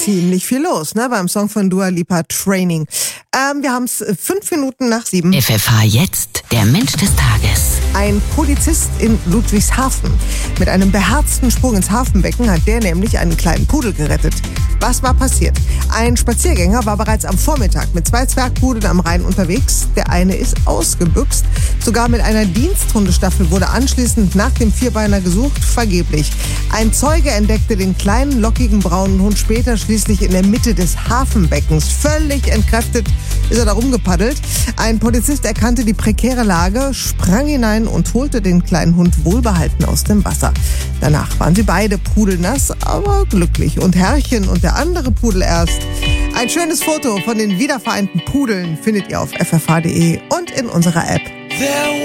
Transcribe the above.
ziemlich viel los, ne, beim Song von Dua Lipa, Training. Wir haben es 7:05. FFH jetzt, der Mensch des Tages. Ein Polizist in Ludwigshafen. Mit einem beherzten Sprung ins Hafenbecken hat der nämlich einen kleinen Pudel gerettet. Was war passiert? Ein Spaziergänger war bereits am Vormittag mit 2 Zwergpudeln am Rhein unterwegs. Der eine ist ausgebüxt. Sogar mit einer Diensthundestaffel wurde anschließend nach dem Vierbeiner gesucht, vergeblich. Ein Zeuge entdeckte den kleinen, lockigen braunen Hund später schließlich in der Mitte des Hafenbeckens. Völlig entkräftet ist er da rumgepaddelt. Ein Polizist erkannte die prekäre Lage, sprang hinein und holte den kleinen Hund wohlbehalten aus dem Wasser. Danach waren sie beide pudelnass, aber glücklich. Und Herrchen und der andere Pudel erst. Ein schönes Foto von den wiedervereinten Pudeln findet ihr auf ffh.de und in unserer App.